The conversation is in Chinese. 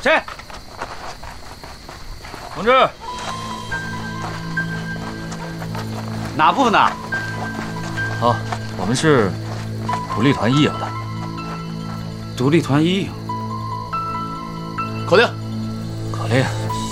谁？同志， 哪部分的？ 啊，我们是独立团一营的。 独立团一营。 口令。 口令。